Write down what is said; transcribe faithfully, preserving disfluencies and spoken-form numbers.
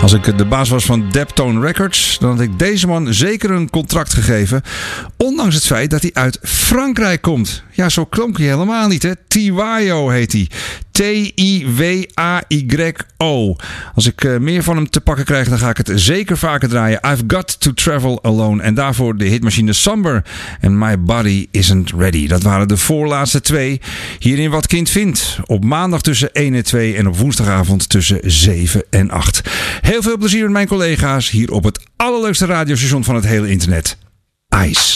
Als ik de baas was van Deptone Records, dan had ik deze man zeker een contract gegeven. Ondanks het feit dat hij uit Frankrijk komt. Ja, zo klonk hij helemaal niet, hè. Tiwayo heet hij. T I W A Y O. Als ik uh, meer van hem te pakken krijg, dan ga ik het zeker vaker draaien. I've Got to Travel Alone. En daarvoor de hitmachine Somber. En My Body Isn't Ready. Dat waren de voorlaatste twee. Hierin Wat Kind Vindt. Op maandag tussen één en twee. En op woensdagavond tussen zeven en acht. Heel veel plezier met mijn collega's hier op het allerleukste radiostation van het hele internet. Ice.